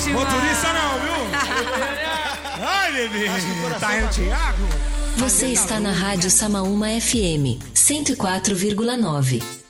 ótimo. Motorista não, viu? Ai, bebê. Tá aí o Thiago? Você está na Rádio Samaúma FM 104,9.